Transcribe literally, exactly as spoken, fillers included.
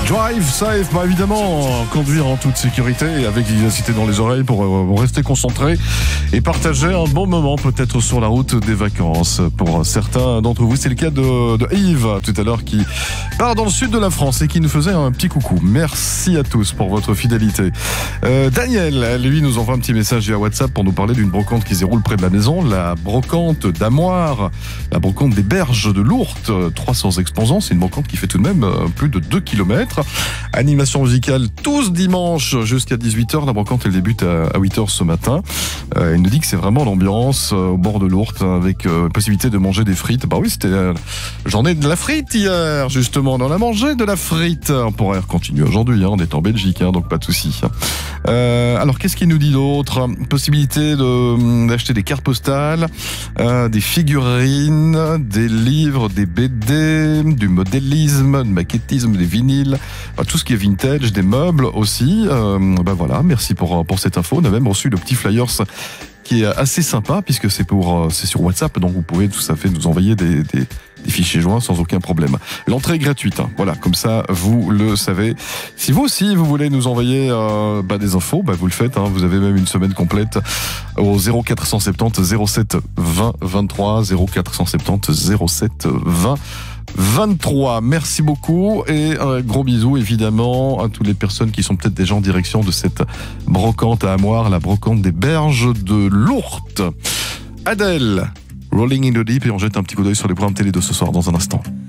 Drive safe, bah évidemment, conduire en toute sécurité et avec vivacité dans les oreilles pour euh, rester concentré et partager un bon moment peut-être sur la route des vacances. Pour certains d'entre vous, c'est le cas de, de Yves tout à l'heure qui part dans le sud de la France et qui nous faisait un petit coucou. Merci à tous pour votre fidélité. Euh, Daniel, lui, nous envoie un petit message via WhatsApp pour nous parler d'une brocante qui se déroule près de la maison, la brocante d'Amoire, la brocante des Berges de Lourdes, trois cents exposants. C'est une brocante qui fait tout de même plus de deux kilomètres. Animation musicale tous dimanche jusqu'à dix-huit heures. La brocante, elle débute à huit heures ce matin. Euh, il nous dit que c'est vraiment l'ambiance euh, au bord de l'Ourthe avec euh, possibilité de manger des frites. Bah oui, c'était la journée de la frite hier, justement. On a mangé de la frite. On pourrait continuer aujourd'hui, hein, on est en Belgique, hein, donc pas de souci. Euh, alors, qu'est-ce qu'il nous dit d'autre ? Possibilité de, d'acheter des cartes postales, euh, des figurines, des livres, des B D, du modélisme, du maquettisme, des vinyles. Enfin, tout ce qui est vintage, des meubles aussi. Euh, ben voilà, merci pour pour cette info. On a même reçu le petit flyers qui est assez sympa puisque c'est pour c'est sur WhatsApp, donc vous pouvez tout à fait nous envoyer des, des, des fichiers joints sans aucun problème. L'entrée est gratuite, hein. Voilà, comme ça vous le savez. Si vous aussi vous voulez nous envoyer euh, bah, des infos, bah, vous le faites. Hein. Vous avez même une semaine complète au zéro quatre cent soixante-dix zéro sept vingt vingt-trois zéro quatre cent soixante-dix zéro sept vingt vingt-trois. Merci beaucoup et un gros bisou évidemment à toutes les personnes qui sont peut-être déjà en direction de cette brocante à Amoire, la brocante des Berges de Lourdes. Adèle, Rolling in the Deep, et on jette un petit coup d'œil sur les programmes télé de ce soir dans un instant.